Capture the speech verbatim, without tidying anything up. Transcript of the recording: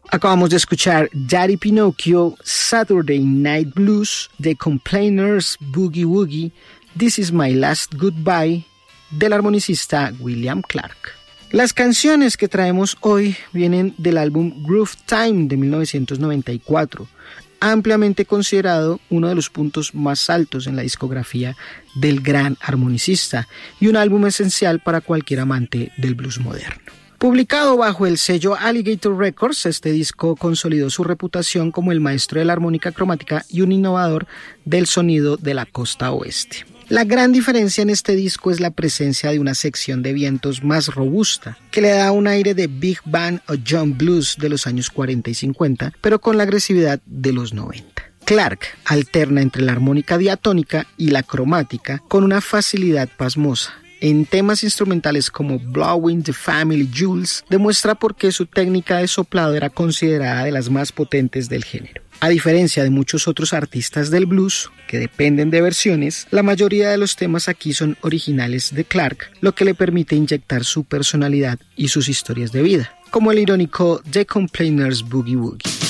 Acabamos de escuchar Daddy Pinocchio, Saturday Night Blues, The Complainers, Boogie Woogie, This Is My Last Goodbye, del armonicista William Clark. Las canciones que traemos hoy vienen del álbum Groove Time de mil novecientos noventa y cuatro, ampliamente considerado uno de los puntos más altos en la discografía del gran armonicista y un álbum esencial para cualquier amante del blues moderno. Publicado bajo el sello Alligator Records, este disco consolidó su reputación como el maestro de la armónica cromática y un innovador del sonido de la costa oeste. La gran diferencia en este disco es la presencia de una sección de vientos más robusta, que le da un aire de big band o jump blues de los años cuarenta y cincuenta, pero con la agresividad de los noventa. Clark alterna entre la armónica diatónica y la cromática con una facilidad pasmosa. En temas instrumentales como Blowing the Family Jewels, demuestra por qué su técnica de soplado era considerada de las más potentes del género. A diferencia de muchos otros artistas del blues, que dependen de versiones, la mayoría de los temas aquí son originales de Clark, lo que le permite inyectar su personalidad y sus historias de vida, como el irónico The Complainers Boogie Woogie.